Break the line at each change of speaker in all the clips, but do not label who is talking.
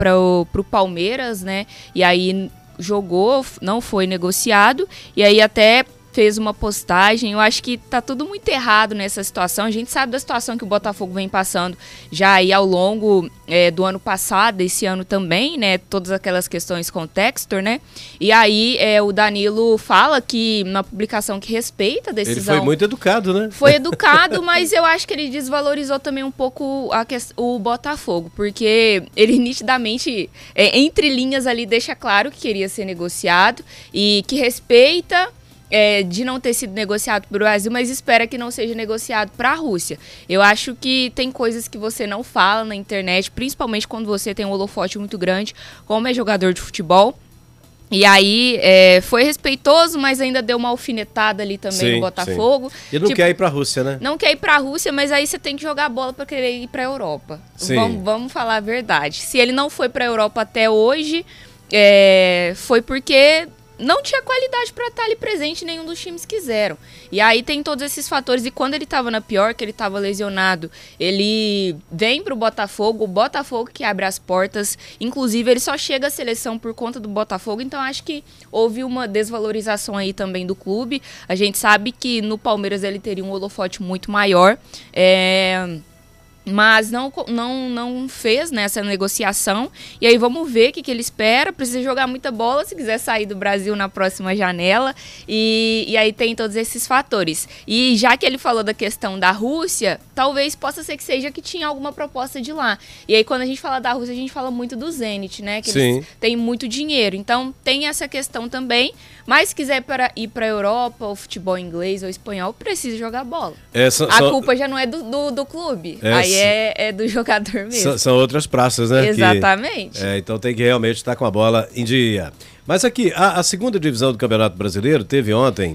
pro Palmeiras, né? E aí jogou, não foi negociado, e aí até fez uma postagem. Eu acho que tá tudo muito errado nessa situação. A gente sabe da situação que o Botafogo vem passando já aí ao longo do ano passado, esse ano também, né? Todas aquelas questões com o Textor, né? E aí o Danilo fala que na publicação que respeita a decisão...
Ele foi muito educado, né?
Foi educado, mas eu acho que ele desvalorizou também um pouco o Botafogo, porque ele nitidamente, entre linhas ali, deixa claro que queria ser negociado e que respeita... de não ter sido negociado para o Brasil, mas espera que não seja negociado para a Rússia. Eu acho que tem coisas que você não fala na internet, principalmente quando você tem um holofote muito grande, como é jogador de futebol. E aí foi respeitoso, mas ainda deu uma alfinetada ali também no Botafogo.
Sim. E não quer ir para a Rússia, né?
Não quer ir para a Rússia, mas aí você tem que jogar bola para querer ir para a Europa. Vamos falar a verdade. Se ele não foi para a Europa até hoje, foi porque... não tinha qualidade para estar ali presente, nenhum dos times quiseram. E aí tem todos esses fatores. E quando ele estava na pior, que ele estava lesionado, ele vem pro Botafogo, o Botafogo que abre as portas. Inclusive, ele só chega à seleção por conta do Botafogo. Então, acho que houve uma desvalorização aí também do clube. A gente sabe que no Palmeiras ele teria um holofote muito maior. Mas não fez nessa negociação. E aí vamos ver o que ele espera. Precisa jogar muita bola se quiser sair do Brasil na próxima janela. E aí tem todos esses fatores. E já que ele falou da questão da Rússia, talvez possa ser que seja que tinha alguma proposta de lá. E aí quando a gente fala da Rússia, a gente fala muito do Zenit, né? Que eles têm muito dinheiro. Então tem essa questão também. Mas se quiser ir para a Europa, ou futebol inglês ou espanhol, precisa jogar bola. A culpa já não é do clube. Aí é do jogador mesmo.
São outras praças, né?
Exatamente.
Então tem que realmente estar com a bola em dia. Mas aqui, a segunda divisão do Campeonato Brasileiro teve ontem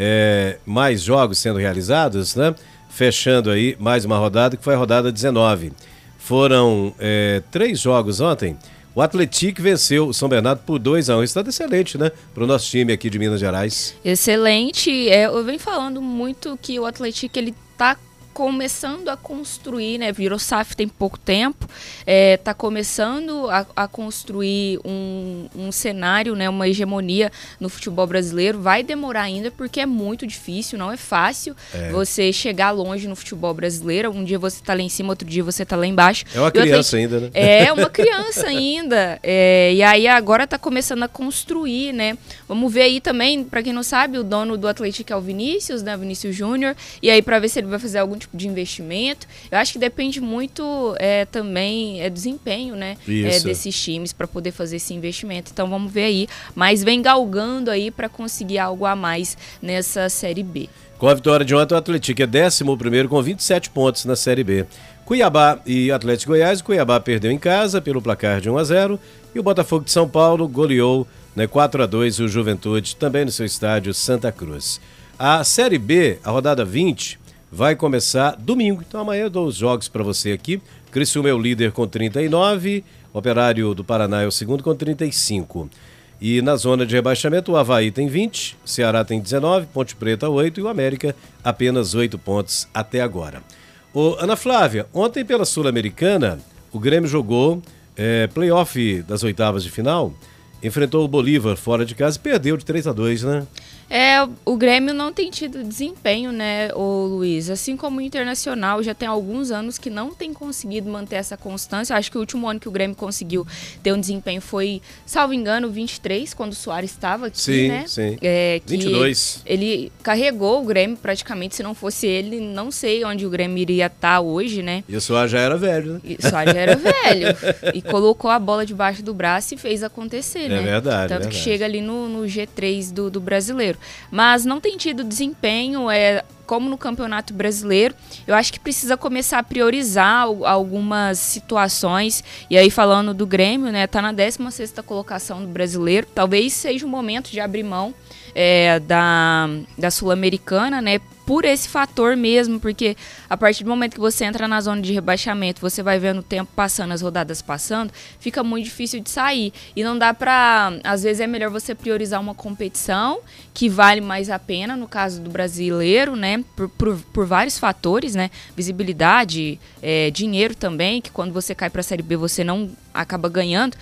mais jogos sendo realizados, né? Fechando aí mais uma rodada, que foi a rodada 19. Foram 3 jogos ontem. O Atlético venceu o São Bernardo por 2-1. Resultado excelente, né? Para o nosso time aqui de Minas Gerais.
Excelente. Eu venho falando muito que o Atlético, ele tá começando a construir, né? Virou SAF tem pouco tempo, tá começando a construir um cenário, né? Uma hegemonia no futebol brasileiro. Vai demorar ainda porque é muito difícil, não é fácil você chegar longe no futebol brasileiro. Um dia você tá lá em cima, outro dia você tá lá embaixo.
É uma criança ainda, né?
É uma criança ainda. E aí agora tá começando a construir, né? Vamos ver aí também, para quem não sabe, o dono do Atlético é o Vinícius, né? Vinícius Júnior. E aí para ver se ele vai fazer algum tipo de investimento. Eu acho que depende muito também desempenho, né? Desses times para poder fazer esse investimento. Então vamos ver aí. Mas vem galgando aí para conseguir algo a mais nessa Série B.
Com a vitória de ontem, o Atlético é 11º com 27 pontos na Série B. Cuiabá e Atlético Goiás. Cuiabá perdeu em casa pelo placar de 1-0 e o Botafogo de São Paulo goleou 4-2 o Juventude, também no seu estádio Santa Cruz. A Série B, a rodada 20, vai começar domingo. Então amanhã eu dou os jogos para você aqui. Criciúma é o líder com 39, Operário do Paraná é o segundo com 35. E na zona de rebaixamento, o Avaí tem 20, Ceará tem 19, Ponte Preta 8 e o América apenas 8 pontos até agora. Ana Flávia, ontem pela Sul-Americana, o Grêmio jogou playoff das oitavas de final, enfrentou o Bolívar fora de casa e perdeu de 3-2, né?
O Grêmio não tem tido desempenho, né, Luiz? Assim como o Internacional, já tem alguns anos que não tem conseguido manter essa constância. Acho que o último ano que o Grêmio conseguiu ter um desempenho foi, salvo engano, 23, quando o Soares estava aqui, né? Sim,
22.
Ele carregou o Grêmio praticamente. Se não fosse ele, não sei onde o Grêmio iria estar hoje, né?
E o Soares já era velho, né?
O Soares já era velho. E colocou a bola debaixo do braço e fez acontecer, né?
É verdade.
Tanto que chega ali no G3 do brasileiro. Mas não tem tido desempenho, como no Campeonato Brasileiro. Eu acho que precisa começar a priorizar algumas situações. E aí, falando do Grêmio, né, tá na 16ª colocação do Brasileiro. Talvez seja o momento de abrir mão da Sul-Americana, né? Por esse fator mesmo, porque a partir do momento que você entra na zona de rebaixamento, você vai vendo o tempo passando, as rodadas passando, fica muito difícil de sair. E não dá pra... Às vezes é melhor você priorizar uma competição que vale mais a pena, no caso do brasileiro, né? Por vários fatores, né? Visibilidade, dinheiro também, que quando você cai pra Série B você não acaba ganhando,